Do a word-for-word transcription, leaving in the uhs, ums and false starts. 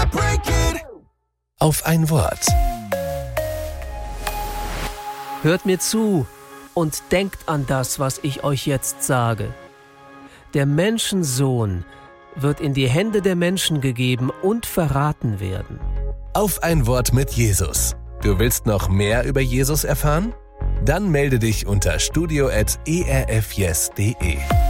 Auf ein Wort. Hört mir zu und denkt an das, was ich euch jetzt sage. Der Menschensohn wird in die Hände der Menschen gegeben und verraten werden. Auf ein Wort mit Jesus. Du willst noch mehr über Jesus erfahren? Dann melde dich unter studio at e r f yes punkt d e.